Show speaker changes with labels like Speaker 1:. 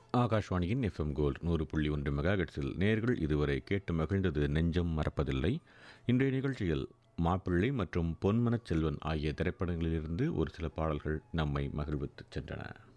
Speaker 1: ஆகாஷ்வாணியின் FM gold 100.1 மெகாஹெர்ட்ஸில் நேர்கள் இதுவரை கேட்டு மகிழ்ந்தது நெஞ்சம் மறப்பதில்லை. இன்றைய நிகழ்ச்சியில் மாப்பிள்ளை மற்றும் பொன்மனச் செல்வன் ஆகிய திரைப்படங்களிலிருந்து ஒரு சில பாடல்கள் நம்மை மகிழ்வித்துச் சென்றன.